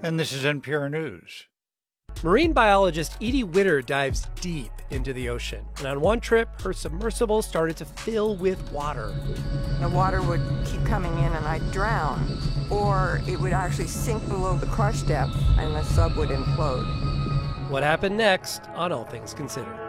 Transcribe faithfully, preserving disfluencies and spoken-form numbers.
And this is N P R News. Marine biologist Edie Widder dives deep into the ocean. And on one trip, her submersible started to fill with water. The water would keep coming in and I'd drown, or it would actually sink below the crush depth and the sub would implode. What happened next on All Things Considered?